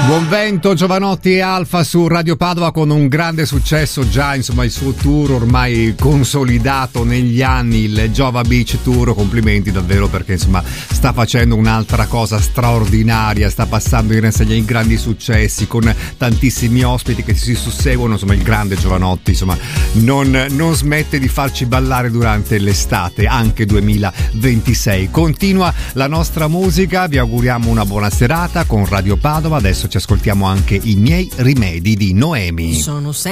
Buon vento, Giovanotti e Alfa su Radio Padova con un grande successo già, insomma il suo tour ormai consolidato negli anni, il Giova Beach Tour. Complimenti davvero, perché insomma sta facendo un'altra cosa straordinaria, sta passando in rassegna i grandi successi con tantissimi ospiti che si susseguono. Insomma il grande Giovanotti insomma non smette di farci ballare durante l'estate, anche 2026. Continua la nostra musica, vi auguriamo una buona serata con Radio Padova. Adesso ci ascoltiamo anche I miei rimedi di Noemi. Sono